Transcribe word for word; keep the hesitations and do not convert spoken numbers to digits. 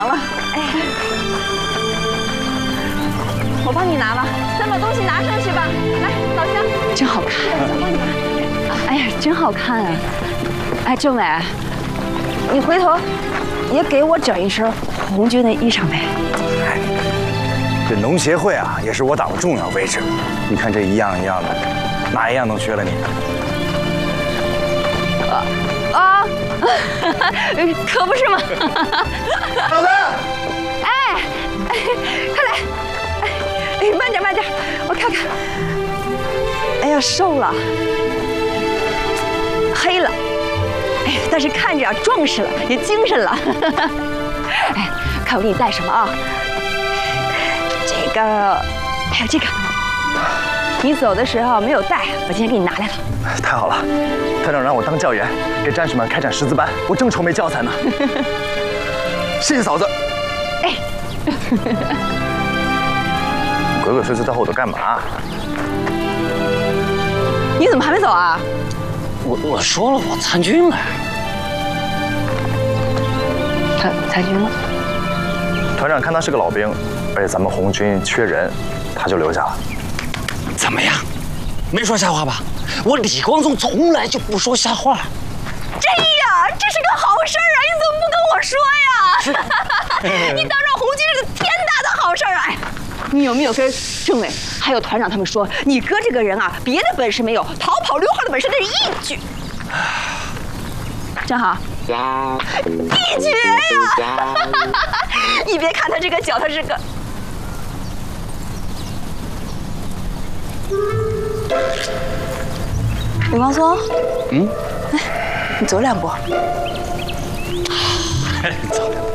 了，哎，我帮你拿吧，咱把东西拿上去吧。来，老乡， 真好看， 我帮你拿。 哎呀，真好看啊！哎，政委， 你回头也给我整一身红军的衣裳呗。 哎，这农协会啊，也是我党的重要位置。你看这一样一样的，哪一样能缺了你？ 啊，可不是嘛！ 老三， 哎，快来！哎，慢点慢点，我看看。哎呀，瘦了，黑了，哎，但是看着啊壮实了，也精神了。哎，看我给你带什么啊？这个，还有这个。你走的时候没有带，我今天给你拿来了。 太好了，团长让我当教员，给战士们开展识字班，我正愁没教材呢。谢谢嫂子。 哎， 鬼鬼祟祟在后头干嘛？ 你怎么还没走啊？ 我我说了，我参军了。 参参军了。 团长看他是个老兵，而且咱们红军缺人，他就留下了。 怎么样？没说瞎话吧？我李光宗从来就不说瞎话。 这呀，这是个好事儿啊！你怎么不跟我说呀？你当上红军是个天大的好事儿啊！哎，你有没有跟政委还有团长他们说，你哥这个人啊，别的本事没有，逃跑溜号的本事那是一绝。正好，一绝呀！你别看他这个脚，他是个。李光宗， 嗯， 来，你走两步。 走两步。